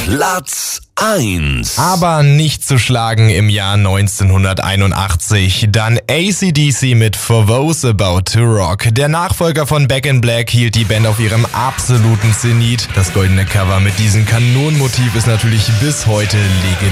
Platz 1. Aber nicht zu schlagen im Jahr 1981. Dann AC/DC mit For Those About to Rock. Der Nachfolger von Back in Black hielt die Band auf ihrem absoluten Zenit. Das goldene Cover mit diesem Kanonenmotiv ist natürlich bis heute legendär.